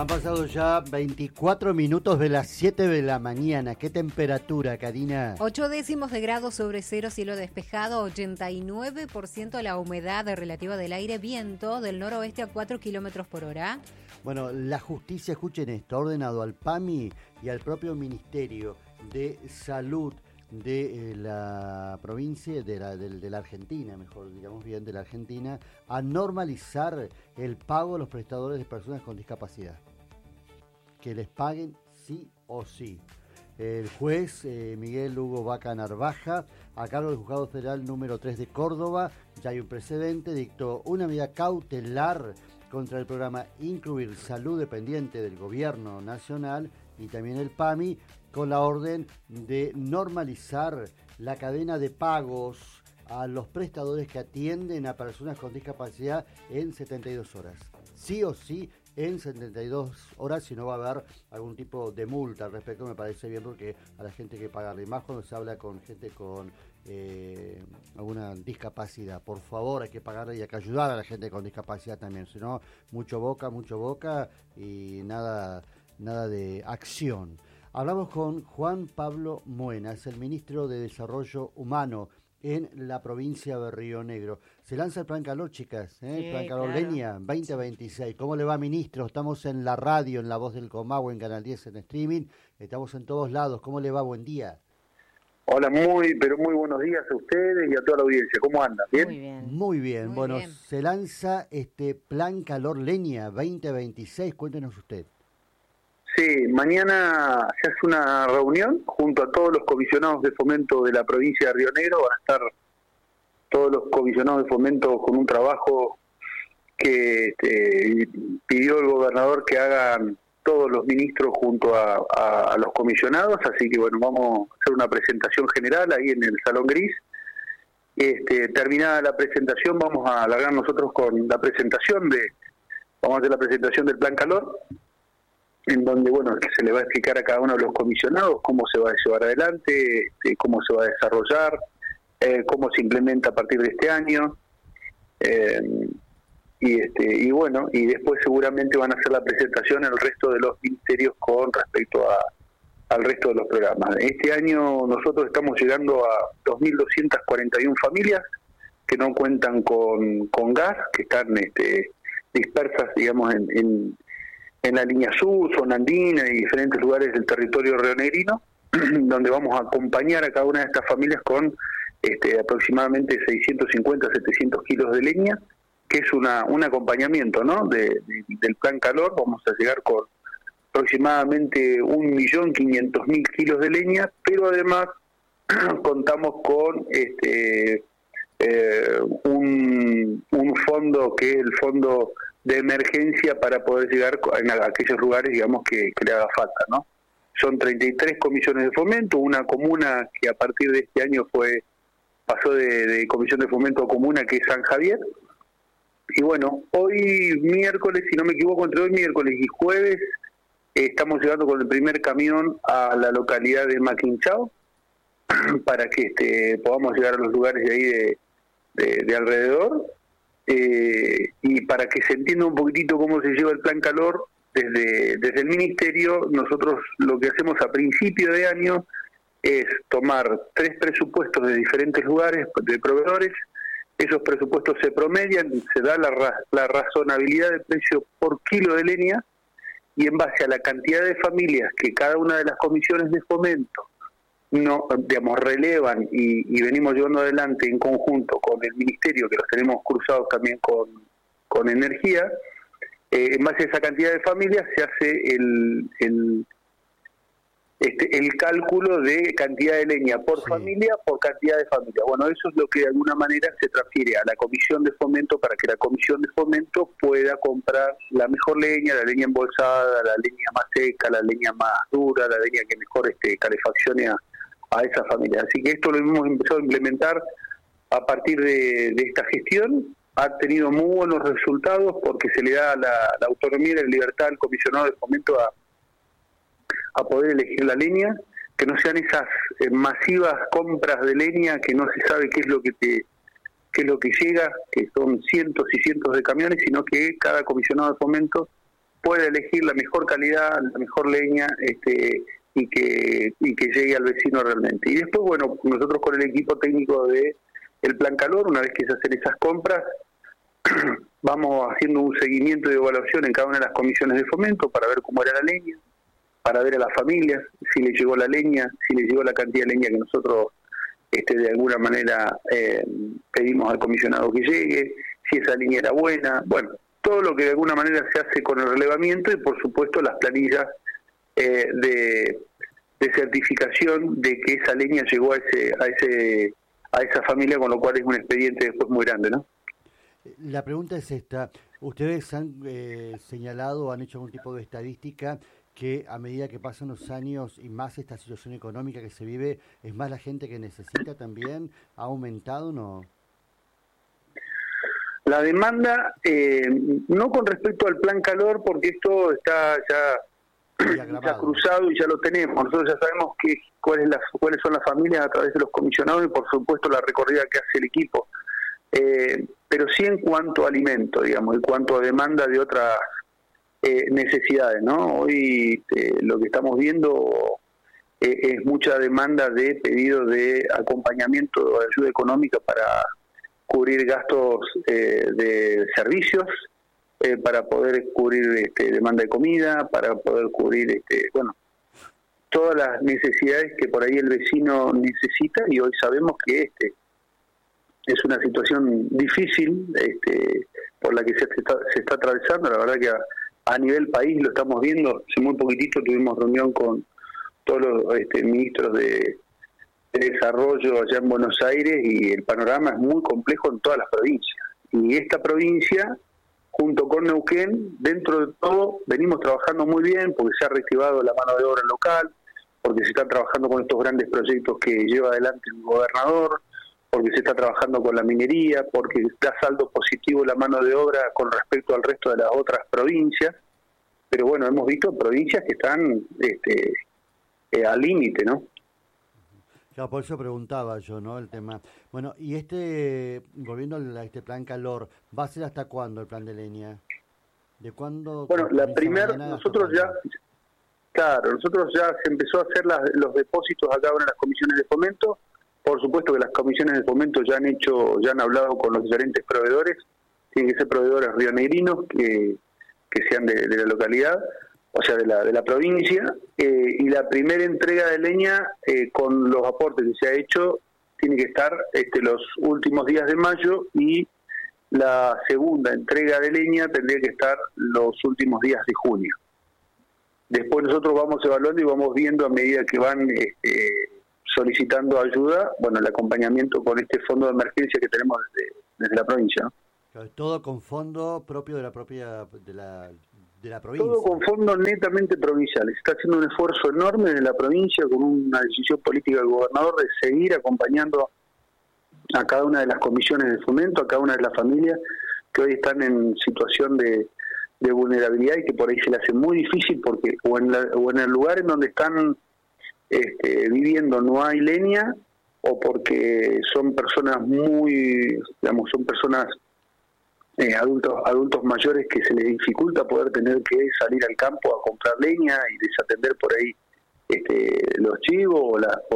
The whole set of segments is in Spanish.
Han pasado ya 24 minutos de las 7 de la mañana. ¿Qué temperatura, Karina? 8 décimos de grado sobre cero, cielo despejado, 89% la humedad relativa del aire, viento del noroeste a 4 kilómetros por hora. Bueno, la justicia, escuchen esto, ha ordenado al PAMI y al propio Ministerio de Salud de la provincia, de la Argentina, mejor digamos bien, de la Argentina, a normalizar el pago a los prestadores de personas con discapacidad. Que les paguen sí o sí. El juez Miguel Hugo Vaca Narvaja, a cargo del Juzgado Federal número 3 de Córdoba, ya hay un precedente, dictó una medida cautelar contra el programa Incluir Salud, dependiente del Gobierno Nacional y también el PAMI, con la orden de normalizar la cadena de pagos a los prestadores que atienden a personas con discapacidad en 72 horas. Sí o sí, en 72 horas, si no va a haber algún tipo de multa al respecto. Me parece bien porque a la gente hay que pagarle, más cuando se habla con gente con alguna discapacidad. Por favor, hay que pagarle y hay que ayudar a la gente con discapacidad también, si no, mucho boca y nada de acción. Hablamos con Juan Pablo Moena, es el ministro de Desarrollo Humano en la provincia de Río Negro. Se lanza el Plan Calor, chicas, Sí, el Plan Calor claro. Leña 2026. ¿Cómo le va, ministro? Estamos en la radio, en La Voz del Comahue, en Canal 10, en streaming. Estamos en todos lados. ¿Cómo le va? Buen día. Hola, pero muy buenos días a ustedes y a toda la audiencia. ¿Cómo andan? ¿Bien? Muy bien. Muy bien. Muy Bueno, bien. se lanza este Plan Calor Leña 2026. Cuéntenos usted. Sí, mañana se hace una reunión junto a todos los comisionados de fomento de la provincia de Río Negro. Van a estar todos los comisionados de fomento con un trabajo que pidió el gobernador que hagan todos los ministros junto a los comisionados. Así que bueno, vamos a hacer una presentación general ahí en el Salón Gris. Terminada la presentación, vamos a alargar nosotros con la presentación vamos a hacer la presentación del Plan Calor, en donde bueno, se le va a explicar a cada uno de los comisionados cómo se va a llevar adelante, cómo se va a desarrollar, cómo se implementa a partir de este año, y bueno, y después seguramente van a hacer la presentación el resto de los ministerios con respecto al resto de los programas. Este año nosotros estamos llegando a 2.241 familias que no cuentan con gas, que están dispersas, digamos, en la línea sur, zona andina y diferentes lugares del territorio rionegrino, donde vamos a acompañar a cada una de estas familias con aproximadamente 650, 700 kilos de leña, que es un acompañamiento, ¿no?, del Plan Calor. Vamos a llegar con aproximadamente 1.500.000 kilos de leña, pero además contamos con un fondo que es el fondo de emergencia para poder llegar a aquellos lugares, digamos, que le haga falta, ¿no? Son 33 comisiones de fomento, una comuna que a partir de este año pasó de comisión de fomento a comuna, que es San Javier. Y bueno, hoy miércoles, si no me equivoco, entre hoy miércoles y jueves, estamos llegando con el primer camión a la localidad de Maquinchao, para que podamos llegar a los lugares de ahí de alrededor, y para que se entienda un poquitito cómo se lleva el Plan Calor desde el Ministerio. Nosotros lo que hacemos a principio de año es tomar 3 presupuestos de diferentes lugares, de proveedores. Esos presupuestos se promedian, se da la razonabilidad de precio por kilo de leña, y en base a la cantidad de familias que cada una de las comisiones de fomento relevan y venimos llevando adelante en conjunto con el Ministerio, que los tenemos cruzados también con energía, en base a esa cantidad de familias se hace el cálculo de cantidad de leña por familia, por cantidad de familia. Bueno, eso es lo que de alguna manera se transfiere a la comisión de fomento, para que la comisión de fomento pueda comprar la mejor leña, la leña embolsada, la leña más seca, la leña más dura, la leña que mejor calefaccione a esa familia. Así que esto lo hemos empezado a implementar a partir de esta gestión. Ha tenido muy buenos resultados porque se le da la autonomía y la libertad al comisionado de fomento a poder elegir la leña, que no sean esas masivas compras de leña que no se sabe qué es lo que llega, que son cientos y cientos de camiones, sino que cada comisionado de fomento pueda elegir la mejor calidad, la mejor leña, y que llegue al vecino realmente. Y después, bueno, nosotros con el equipo técnico de el Plan Calor, una vez que se hacen esas compras, vamos haciendo un seguimiento de evaluación en cada una de las comisiones de fomento para ver cómo era la leña, para ver a las familias si les llegó la leña, si les llegó la cantidad de leña que nosotros de alguna manera pedimos al comisionado que llegue, si esa leña era buena, bueno, todo lo que de alguna manera se hace con el relevamiento y por supuesto las planillas de certificación de que esa leña llegó a esa familia, con lo cual es un expediente después muy grande, ¿no? La pregunta es esta: ustedes han señalado, han hecho algún tipo de estadística que a medida que pasan los años y más esta situación económica que se vive, es más la gente que necesita también, ¿ha aumentado o no? La demanda, no con respecto al Plan Calor, porque esto está ya cruzado y ya lo tenemos. Nosotros ya sabemos cuáles son las familias a través de los comisionados y por supuesto la recorrida que hace el equipo. Pero sí en cuanto a alimento, digamos, en cuanto a demanda de otras necesidades, ¿no? Hoy lo que estamos viendo es mucha demanda de pedido de acompañamiento, de ayuda económica para cubrir gastos de servicios, para poder cubrir demanda de comida, para poder cubrir todas las necesidades que por ahí el vecino necesita, y hoy sabemos que es una situación difícil por la que se está atravesando. La verdad que a nivel país lo estamos viendo. Hace muy poquitito tuvimos reunión con todos los ministros de desarrollo allá en Buenos Aires, y el panorama es muy complejo en todas las provincias. Y esta provincia, junto con Neuquén, dentro de todo venimos trabajando muy bien porque se ha reactivado la mano de obra local, porque se está trabajando con estos grandes proyectos que lleva adelante el gobernador, porque se está trabajando con la minería, porque da saldo positivo la mano de obra con respecto al resto de las otras provincias. Pero bueno, hemos visto provincias que están al límite, ¿no? Claro, por eso preguntaba yo, ¿no? El tema. Bueno, y volviendo a este plan calor, ¿va a ser hasta cuándo el plan de leña? ¿De cuándo? Bueno, nosotros ya se empezó a hacer los depósitos a cada una de las comisiones de fomento. Por supuesto que las comisiones de fomento ya han hablado con los diferentes proveedores. Tienen que ser proveedores rionegrinos que sean de la localidad, o sea, de la provincia, y la primera entrega de leña con los aportes que se ha hecho tiene que estar los últimos días de mayo, y la segunda entrega de leña tendría que estar los últimos días de junio. Después nosotros vamos evaluando y vamos viendo a medida que van solicitando ayuda, bueno, el acompañamiento con este fondo de emergencia que tenemos desde la provincia, ¿no? Todo con fondo propio de la provincia. Todo con fondos netamente provinciales. Se está haciendo un esfuerzo enorme desde la provincia, con una decisión política del gobernador de seguir acompañando a cada una de las comisiones de fomento, a cada una de las familias que hoy están en situación de vulnerabilidad y que por ahí se le hace muy difícil porque o en el lugar en donde están viviendo no hay leña, o porque son personas adultos mayores que se les dificulta poder tener que salir al campo a comprar leña y desatender por ahí los chivos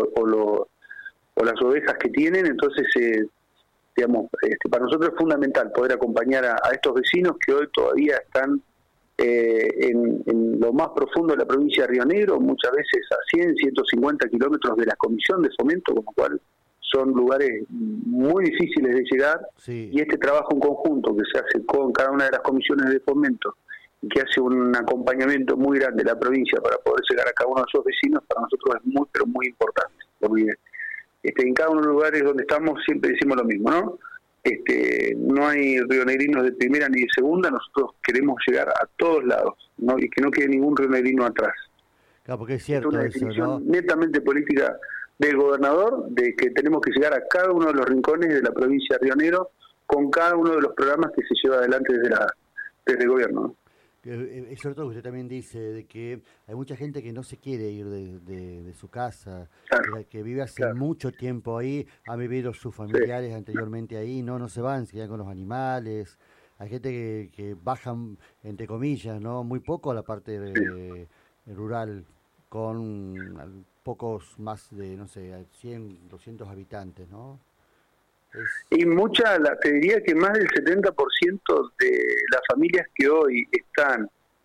o las ovejas que tienen. Entonces para nosotros es fundamental poder acompañar a estos vecinos que hoy todavía están en lo más profundo de la provincia de Río Negro, muchas veces a 150 kilómetros de la comisión de fomento, con lo cual son lugares muy difíciles de llegar. Sí. Y este trabajo en conjunto que se hace con cada una de las comisiones de fomento y que hace un acompañamiento muy grande de la provincia para poder llegar a cada uno de esos vecinos, para nosotros es muy, pero muy importante. Porque en cada uno de los lugares donde estamos siempre decimos lo mismo, ¿no? No hay rionegrinos de primera ni de segunda, nosotros queremos llegar a todos lados, ¿no? Y que no quede ningún rionegrino atrás. Claro, porque es cierto, es una definición netamente política del gobernador, de que tenemos que llegar a cada uno de los rincones de la provincia de Río Negro con cada uno de los programas que se lleva adelante desde el gobierno, ¿no? Es cierto que usted también dice de que hay mucha gente que no se quiere ir de su casa, claro, que vive hace mucho tiempo ahí, ha vivido sus familiares anteriormente ahí, no se van, se quedan con los animales, hay gente que bajan, entre comillas, ¿no? Muy poco a la parte rural, con pocos más de, no sé, 100, 200 habitantes, ¿no? Y te diría que más del 70% de las familias que hoy están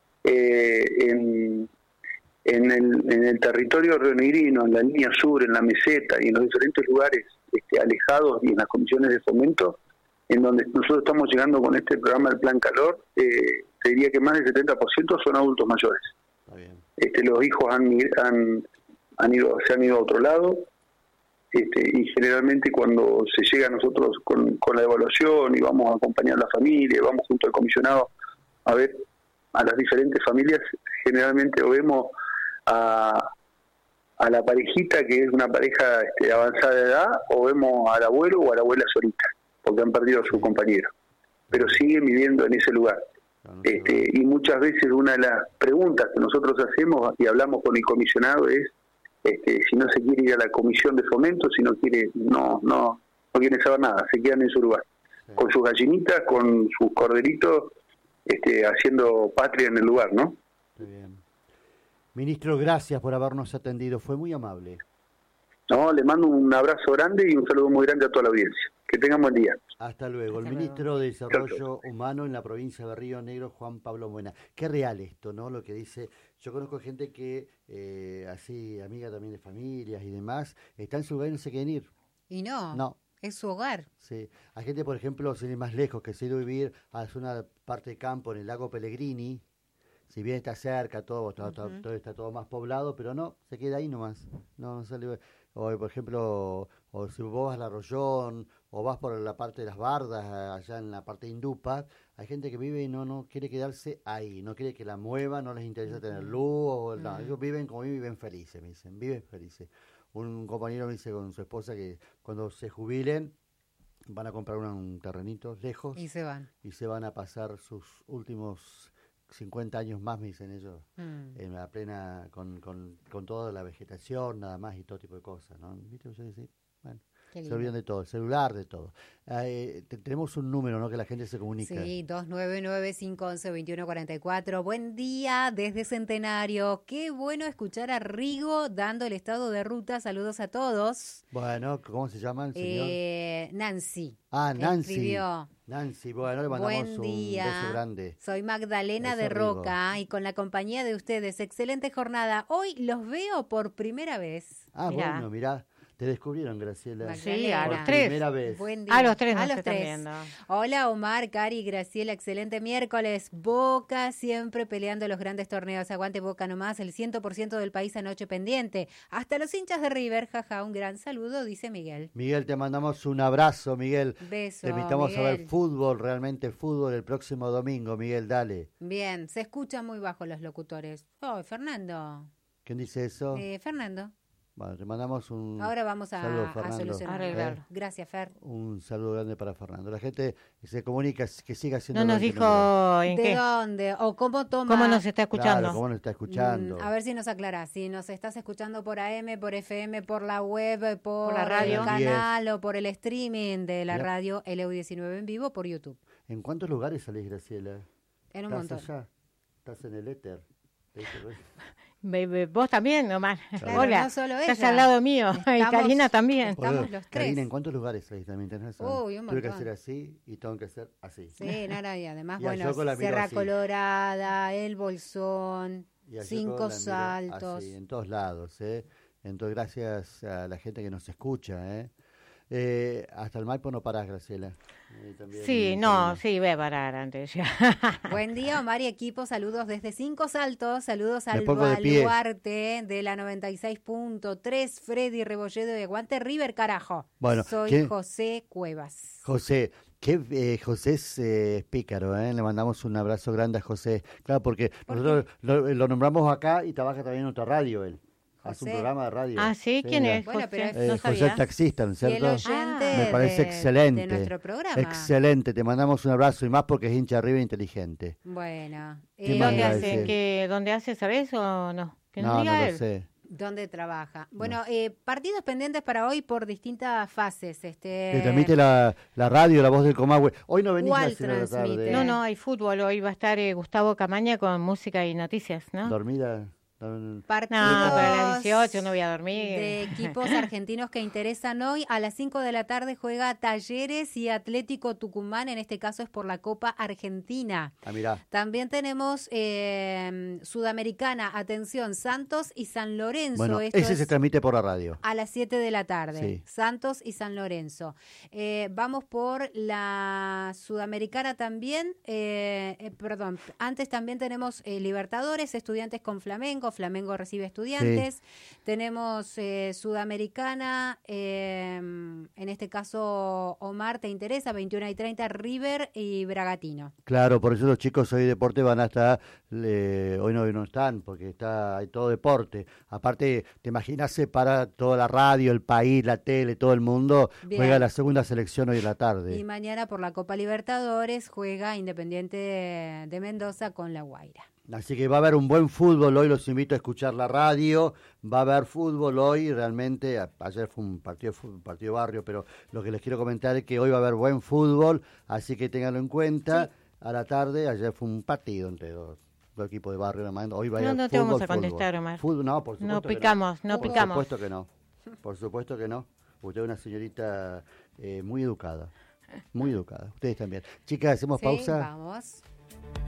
en el territorio rionegrino, en la línea sur, en la meseta y en los diferentes lugares alejados y en las comisiones de fomento, en donde nosotros estamos llegando con este programa del Plan Calor, te diría que más del 70% son adultos mayores. Está bien. Los hijos se han ido a otro lado, y generalmente cuando se llega a nosotros con la evaluación y vamos a acompañar a la familia, vamos junto al comisionado a ver a las diferentes familias, generalmente o vemos a la parejita que es una pareja avanzada de edad, o vemos al abuelo o a la abuela solita, porque han perdido a su compañero, pero siguen viviendo en ese lugar. Y muchas veces una de las preguntas que nosotros hacemos y hablamos con el comisionado es si no se quiere ir a la comisión de fomento, si no quiere, no quieren saber nada, se quedan en su lugar, con sus gallinitas, con sus corderitos, haciendo patria en el lugar, ¿no? Muy bien. Ministro, gracias por habernos atendido, fue muy amable. No, le mando un abrazo grande y un saludo muy grande a toda la audiencia. Que tengan buen día. Hasta luego. El ministro de Desarrollo Humano en la provincia de Río Negro, Juan Pablo Buena. Qué real esto, ¿no? Lo que dice. Yo conozco gente que, así, amiga también de familias y demás, está en su lugar y no se quieren ir. Y no. Es su hogar. Sí. Hay gente, por ejemplo, sin ir más lejos, que se ha ido a vivir a una parte de campo en el lago Pellegrini. Si bien está cerca, todo está todo más poblado, pero no, se queda ahí nomás. No sale. O, por ejemplo, o si vos vas al Arroyón, o vas por la parte de las Bardas, allá en la parte de Indupa, hay gente que vive y no quiere quedarse ahí, no quiere que la muevan, no les interesa tener luz, no, ellos viven como viven felices, me dicen, viven felices. Un compañero me dice con su esposa que cuando se jubilen, van a comprar un terrenito lejos. Y se van. Y se van a pasar sus últimos 50 años más, me dicen ellos, en la plena, con toda la vegetación, nada más, y todo tipo de cosas, ¿no? ¿Viste? Yo decía, bueno, se olvidan de todo, el celular, de todo. Tenemos un número, ¿no? Que la gente se comunica. Sí, 299-511-2144. Buen día desde Centenario. Qué bueno escuchar a Rigo dando el estado de ruta. Saludos a todos. Bueno, ¿cómo se llama el señor? Nancy. Nancy. Escribió. Nancy, bueno, le mandamos Buen día. Un beso grande. Soy Magdalena Eso, de Roca y con la compañía de ustedes. Excelente jornada. Hoy los veo por primera vez. Bueno, mirá. Te descubrieron, Graciela. Magdalena. Sí, a los tres. Primera vez. Buen día. A los tres A nos los están tres. viendo. Hola Omar, Cari, Graciela, excelente miércoles. Boca siempre peleando los grandes torneos. Aguante Boca nomás, el 100% del país anoche pendiente. Hasta los hinchas de River, jaja, un gran saludo, dice Miguel. Miguel, te mandamos un abrazo, Miguel. Beso, te invitamos Miguel. a ver fútbol, realmente fútbol, el próximo domingo, Miguel, dale. Bien, se escuchan muy bajo los locutores. Oh, Fernando. ¿Quién dice eso? Fernando. Bueno, te mandamos un Ahora vamos saludo, a Fernando. solucionarlo. Arreglarlo. Gracias, Fer. Un saludo grande para Fernando. La gente se comunica, que siga haciendo. No nos dijo en ¿De qué. dónde? ¿O cómo toma? ¿Cómo nos está escuchando? Claro, cómo nos está escuchando. A ver si nos aclarás. Si nos estás escuchando por AM, por FM, por la web, por la radio. el canal o por el streaming de la Mirá. radio LU19 en vivo por YouTube. ¿En cuántos lugares salís, Graciela? En un ¿Estás montón. allá? ¿Estás en el éter? Vos también, Omar. Claro, Hola. no solo Estás ella. al lado mío. Y Estamos- Karina también. Estamos Boludo, los tres. Karina, ¿en cuántos lugares salís también? Tenés razón. Uy, un Tuve que montón. hacer así y tengo que hacer así. Sí, nada, y además, Y a bueno, Yoko la miro Sierra así. Colorada, El Bolsón, Y a Yoko 5 la miro Saltos. así, en todos lados, ¿eh? Entonces, gracias a la gente que nos escucha, ¿eh? Hasta el Maipo no parás, Graciela. También, Sí, no, sí, voy a parar antes ya. Buen día, Omar y equipo. Saludos desde 5 Saltos. Saludos Me al pongo de pie. baluarte de la 96.3. Freddy Rebolledo y aguante River, carajo. Bueno, Soy ¿quién? José Cuevas. José, José es pícaro, ¿eh? Le mandamos un abrazo grande a José. Claro, porque ¿Por nosotros lo nombramos acá y trabaja también en otra radio él. Hace un José. programa de radio. Ah, sí, ¿quién mira. es? Bueno, José? pero es- No José sabía. el taxista, ¿no es Fiel cierto? oyente Me parece de excelente. nuestro programa. Excelente, te mandamos un abrazo y más porque es hincha arriba e inteligente. Bueno. ¿Qué ¿Y más dónde iba a hace? decir? ¿Dónde hace? ¿Sabés o no? Que nos No, diga no lo él. sé. ¿Dónde trabaja? Bueno, partidos pendientes para hoy por distintas fases. Que transmite la radio, la voz del Comahue. Hoy no venís a ¿Cuál las 6 de la transmite? tarde. No, hay fútbol. Hoy va a estar Gustavo Camaña con música y noticias, ¿no? Dormida. Partidos No, pero a las 18 no voy a dormir. de equipos argentinos que interesan hoy. A las 5 de la tarde juega Talleres y Atlético Tucumán. En este caso es por la Copa Argentina. Ah, mirá. También tenemos Sudamericana, atención, Santos y San Lorenzo. Bueno, Esto ese es se transmite por la radio. a las 7 de la tarde. Sí. Santos y San Lorenzo. Vamos por la Sudamericana también. Perdón, antes también tenemos Libertadores, Estudiantes con Flamengo. Flamengo recibe Estudiantes. Sí. Tenemos Sudamericana, en este caso Omar, ¿te interesa? 21:30, River y Bragantino. Claro, por eso los chicos hoy deporte van a estar, hoy no están, porque hay todo deporte. Aparte, te imaginas, se para toda la radio, el país, la tele, todo el mundo. Bien. Juega la segunda selección hoy en la tarde. Y mañana por la Copa Libertadores juega Independiente de Mendoza con La Guaira. Así que va a haber un buen fútbol hoy, los invito a escuchar la radio, va a haber fútbol hoy, realmente, ayer fue un partido de barrio, pero lo que les quiero comentar es que hoy va a haber buen fútbol, así que ténganlo en cuenta. Sí. A la tarde, ayer fue un partido entre dos equipos de barrio, hoy va a haber no te fútbol, vamos a contestar, Omar. Fútbol, no, por supuesto no picamos, que no picamos. Por supuesto que no, por supuesto que no. Usted es una señorita muy educada, muy educada. Ustedes también. Chicas, ¿hacemos pausa? Vamos.